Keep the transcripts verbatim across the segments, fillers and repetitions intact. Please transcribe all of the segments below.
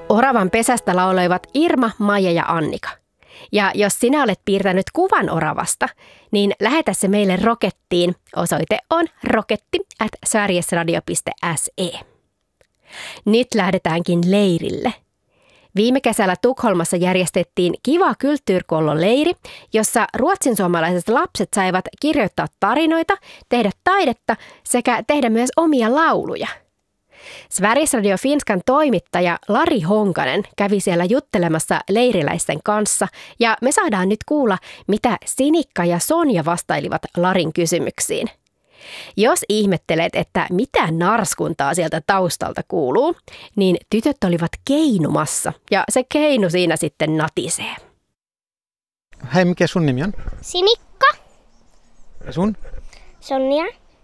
Oravan pesästä lauloivat Irma, Maija ja Annika. Ja jos sinä olet piirtänyt kuvan oravasta, niin lähetä se meille Rokettiin. Osoite on roketti at sverigesradio piste se. Nyt lähdetäänkin leirille. Viime kesällä Tukholmassa järjestettiin Kiva kulttuurkollon-leiri, jossa ruotsinsuomalaiset lapset saivat kirjoittaa tarinoita, tehdä taidetta sekä tehdä myös omia lauluja. Sveriges Radio Finskan toimittaja Lari Honkanen kävi siellä juttelemassa leiriläisten kanssa ja me saadaan nyt kuulla, mitä Sinikka ja Sonja vastailivat Larin kysymyksiin. Jos ihmettelet, että mitä narskuntaa sieltä taustalta kuuluu, niin tytöt olivat keinumassa ja se keinu siinä sitten natisee. Hei, mikä sun nimi on? Sinikka. Ja sun? Sonja.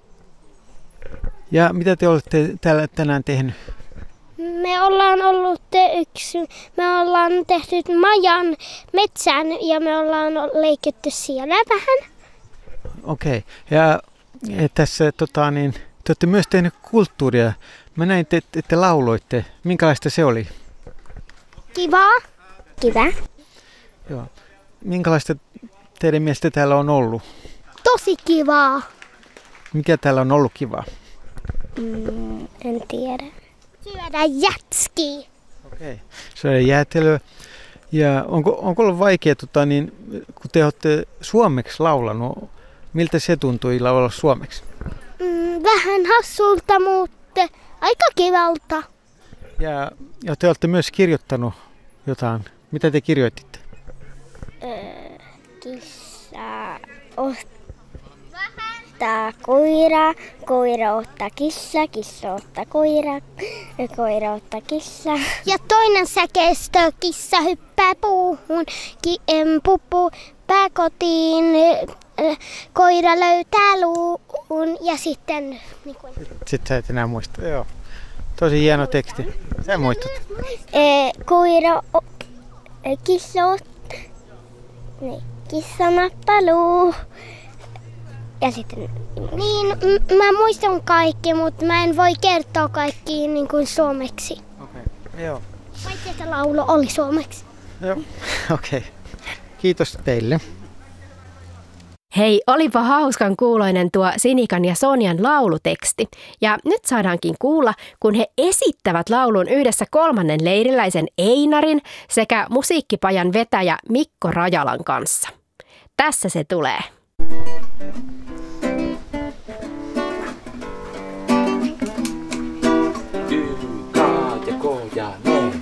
Ja mitä te olette täällä tänään tehnyt? Me ollaan ollut te yksi, me ollaan tehty Majan metsään ja me ollaan leikitty siellä vähän. Okei, okay. ja tässä tota, niin, te olette myös tehnyt kulttuuria. Mä näin, että te, te lauloitte. Minkälaista se oli? Kivaa. Kiva. Joo. Minkälaista teidän mielestä täällä on ollut? Tosi kivaa. Mikä täällä on ollut kivaa? Mm, en tiedä. Syödä jätskiä. Okei. Syödä jäätelöä. Ja onko, onko ollut vaikea, tota, niin, kun te olette suomeksi laulanut, miltä se tuntui laulaa suomeksi? Mm, vähän hassulta, mutta aika kivalta. Ja, ja te olette myös kirjoittanut jotain. Mitä te kirjoititte? Öö, kissa ottaa koira, koira ottaa kissa, kissa ottaa koira, koira ottaa kissa. Ja toinen säkeistö, kissa hyppää puuhun, ki, em, pupu pääkotiin, koira löytää luun ja sitten... Niin kuin... Sitten sä et enää muista. Joo. Tosi hieno teksti. Sä muistat. Ee, koira... O, e, kissa ottaa... Niin, kissa nappaa luu. Ja sitten... Niin, m- mä muistan kaikki, mutta mä en voi kertoa kaikki niin kuin suomeksi. Okei, okay. Joo. Paitsi että laulu oli suomeksi. Joo, okei. Okay. Kiitos teille. Hei, olipa hauskan kuuloinen tuo Sinikan ja Sonjan lauluteksti. Ja nyt saadaankin kuulla, kun he esittävät laulun yhdessä kolmannen leiriläisen Einarin sekä musiikkipajan vetäjä Mikko Rajalan kanssa. Tässä se tulee. Y, K ja K ja ne.